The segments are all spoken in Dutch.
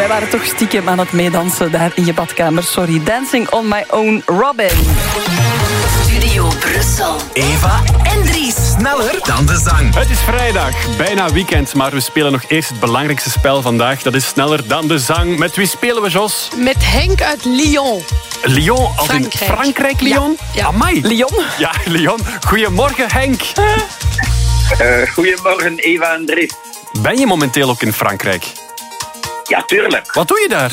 Wij waren toch stiekem aan het meedansen daar in je badkamer. Sorry, Dancing on My Own, Robin. Studio Brussel. Eva en Dries. Sneller dan de zang. Het is vrijdag, bijna weekend, maar we spelen nog eerst het belangrijkste spel vandaag. Dat is Sneller dan de zang. Met wie spelen we, Jos? Met Henk uit Lyon. Lyon, als Frankrijk. in Frankrijk, Lyon? Ja. Amai. Lyon? Ja, Lyon. Goedemorgen, Henk. Goedemorgen, Eva en Dries. Ben je momenteel ook in Frankrijk? Ja, tuurlijk. Wat doe je daar?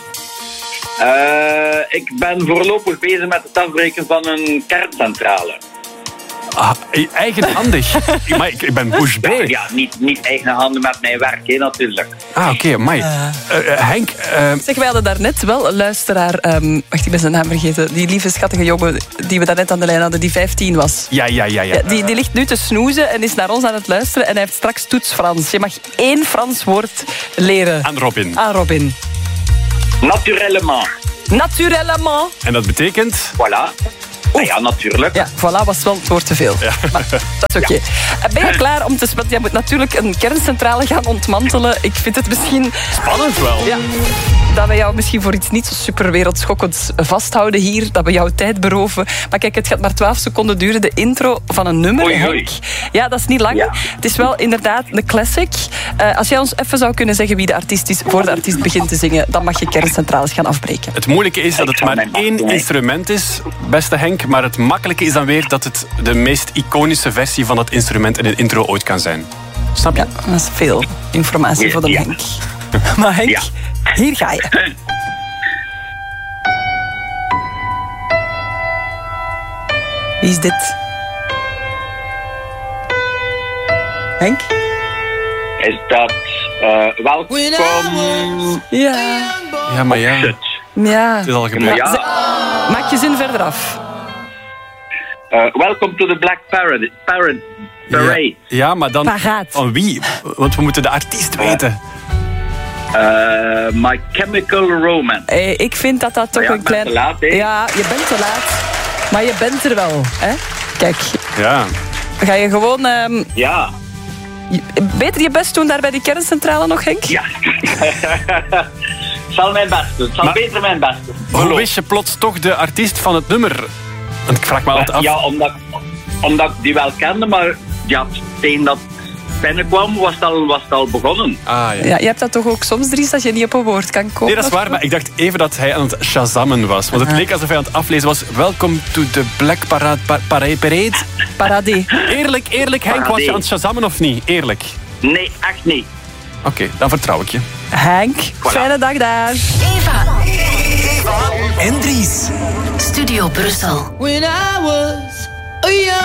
Ik ben voorlopig bezig met het afbreken van een kerncentrale. Eigenhandig. Maar ik ben bouche bée. Ja, niet eigenhandig met mijn werk, hè, natuurlijk. Oké, amai. Henk... Zeg, wij hadden daarnet wel een luisteraar... wacht, ik ben zijn naam vergeten. Die lieve, schattige jongen die we daarnet aan de lijn hadden, die 15 was. Ja. Die ligt nu te snoezen en is naar ons aan het luisteren. En hij heeft straks toets Frans. Je mag 1 Frans woord leren. Aan Robin. Aan Robin. Naturellement. Naturellement. En dat betekent... Voilà. Nou ja, natuurlijk. Ja, voilà, was wel het woord te veel. Ja. Maar dat is oké. Ben je klaar om te... Want jij moet natuurlijk een kerncentrale gaan ontmantelen. Ik vind het misschien... Spannend wel. Ja, dat we jou misschien voor iets niet zo super wereldschokkends vasthouden hier. Dat we jouw tijd beroven. Maar kijk, het gaat maar 12 seconden duren. De intro van een nummer, Oei. Henk. Ja, dat is niet lang. Ja. Het is wel inderdaad een classic. Als jij ons even zou kunnen zeggen wie de artiest is voor de artiest begint te zingen, dan mag je kerncentrales gaan afbreken. Het moeilijke is dat het zal maar mijn best 1 doen, hè. instrument is, beste Henk. Maar het makkelijke is dan weer dat het de meest iconische versie van dat instrument in een intro ooit kan zijn. Snap je? Ja, dat is veel informatie voor de Ja. Henk. Maar Henk, Ja. hier ga je. Wie is dit? Henk? Is dat welkom? Ja. Ja, maar ja. Shit. Ja. Het is al gebeurd. Ja. Maak je zin verder af. Welcome to the Black Parade. Ja, maar dan... Paraat. Van wie? Want we moeten de artiest weten. My Chemical Romance. Ik vind dat toch Ja, een ik ben klein... te laat, hè? Ja, je bent te laat. Maar je bent er wel. Hè? Kijk, Ja. ga je gewoon... Ja. beter je best doen daar bij die kerncentrale nog, Henk? Ja. Het zal mijn best doen. Het zal Maar- beter mijn best doen. Hoe wist je plots toch de artiest van het nummer? Want ik vraag me altijd af... Ja, omdat ik die wel kende, maar ja, tegen dat binnenkwam was het al begonnen. Ah, ja. Ja, je hebt dat toch ook soms, Dries, dat je niet op een woord kan komen? Nee, dat is waar, maar ik dacht even dat hij aan het shazammen was. Want het leek alsof hij aan het aflezen was. Welcome to the Black Parade. Paradis. Eerlijk, Henk, was je aan het shazammen of niet? Eerlijk. Nee, echt niet. Oké, dan vertrouw ik je. Henk, fijne dag daar. Eva En Dries. Studio Brussel. When I was a young